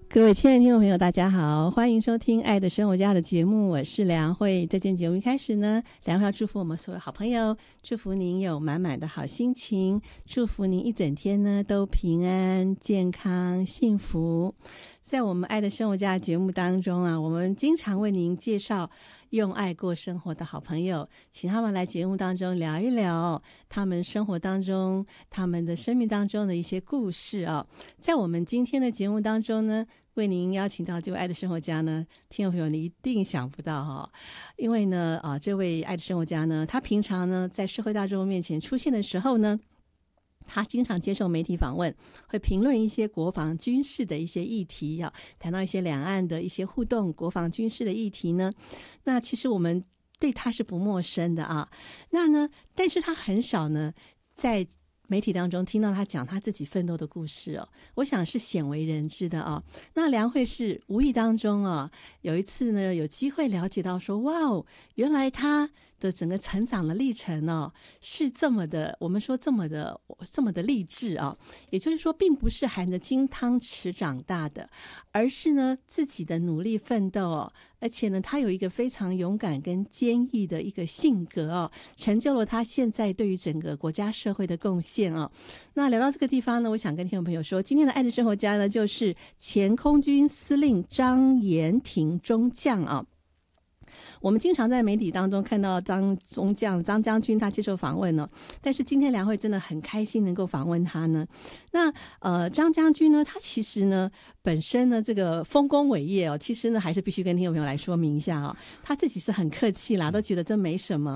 各位亲爱的听众朋友大家好，欢迎收听爱的生活家的节目，我是梁慧。这件节目一开始呢，梁慧要祝福我们所有好朋友，祝福您有满满的好心情，祝福您一整天呢都平安健康幸福。在我们爱的生活家的节目当中啊，我们经常为您介绍用爱过生活的好朋友，请他们来节目当中聊一聊他们生活当中他们的生命当中的一些故事啊。在我们今天的节目当中呢，为您邀请到这位爱的生活家呢，听众朋友你一定想不到哈，因为呢这位爱的生活家呢，他平常呢在社会大众面前出现的时候呢，他经常接受媒体访问，会评论一些国防军事的一些议题啊，谈到一些两岸的一些互动国防军事的议题呢，那其实我们对他是不陌生的啊。那呢，但是他很少呢在媒体当中听到他讲他自己奋斗的故事哦，我想是鲜为人知的啊。那梁慧是无意当中啊，有一次呢有机会了解到说，哇哦，原来他的整个成长的历程哦，是这么的，我们说这么的励志啊。也就是说，并不是含着金汤匙长大的，而是呢自己的努力奋斗哦，而且呢他有一个非常勇敢跟坚毅的一个性格哦，成就了他现在对于整个国家社会的贡献哦。那聊到这个地方呢，我想跟听众朋友说，今天的爱的生活家呢，就是前空军司令张延廷中将啊。我们经常在媒体当中看到张中将张将军他接受访问呢，但是今天梁慧真的很开心能够访问他呢。那张将军呢，他其实呢本身呢这个丰功伟业哦，其实呢还是必须跟听众朋友来说明一下哦，他自己是很客气啦，都觉得这没什么。